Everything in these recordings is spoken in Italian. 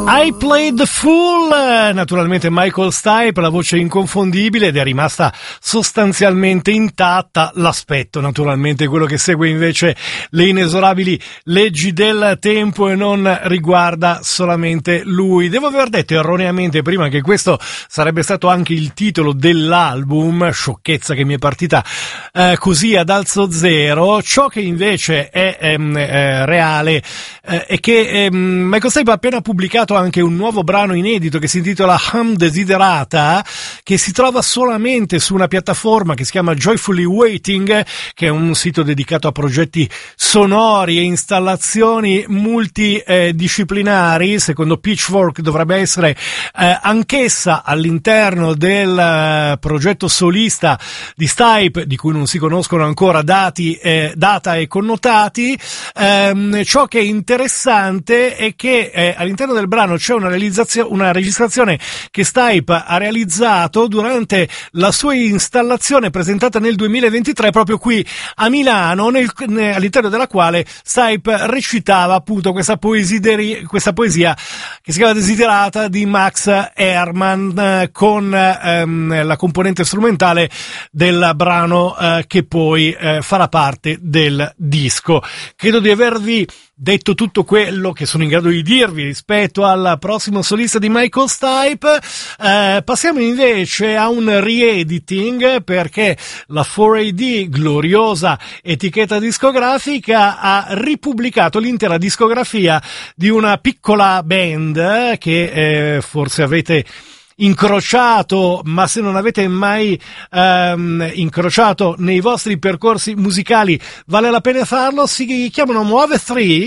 I Played the Fool, naturalmente Michael Stipe, la voce inconfondibile, ed è rimasta sostanzialmente intatta. L'aspetto, naturalmente, quello che segue invece le inesorabili leggi del tempo e non riguarda solamente lui. Devo aver detto erroneamente prima che questo sarebbe stato anche il titolo dell'album, sciocchezza che mi è partita così ad alzo zero. Ciò che invece è reale è che Michael Stipe ha appena pubblicato anche un nuovo brano inedito che si intitola Hum Desiderata, che si trova solamente su una piattaforma che si chiama Joyfully Waiting, che è un sito dedicato a progetti sonori e installazioni multidisciplinari. Secondo Pitchfork dovrebbe essere anch'essa all'interno del progetto solista di Stipe, di cui non si conoscono ancora data e connotati. Ciò che è interessante è che all'interno del brano c'è una registrazione che Stipe ha realizzato durante la sua installazione presentata nel 2023 proprio qui a Milano, all'interno della quale Stipe recitava appunto questa poesia che si chiama Desiderata di Max Herrmann, con la componente strumentale del brano che poi farà parte del disco. Credo di avervi detto tutto quello che sono in grado di dirvi rispetto al prossimo solista di Michael Stipe. Passiamo invece a un re-editing, perché la 4AD, gloriosa etichetta discografica, ha ripubblicato l'intera discografia di una piccola band che forse avete incrociato, ma se non avete mai incrociato nei vostri percorsi musicali vale la pena farlo. Si chiamano Moave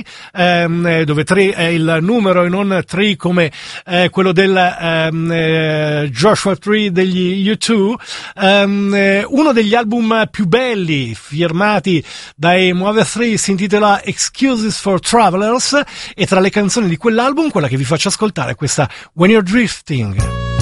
3, dove 3 è il numero e non 3 come quello del Joshua Tree degli U2. Uno degli album più belli firmati dai Moave 3 si intitola Excuses for Travelers, e tra le canzoni di quell'album quella che vi faccio ascoltare è questa When You're Drifting.